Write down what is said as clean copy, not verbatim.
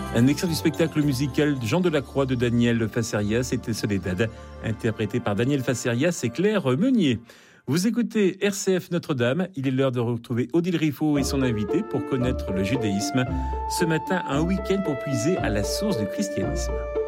Un extrait du spectacle musical Jean Delacroix de Daniel Facerias, c'était Soledad, interprété par Daniel Facerias et Claire Meunier. Vous écoutez RCF Notre-Dame, il est l'heure de retrouver Odile Riffaut et son invité pour connaître le judaïsme. Ce matin, un week-end pour puiser à la source du christianisme.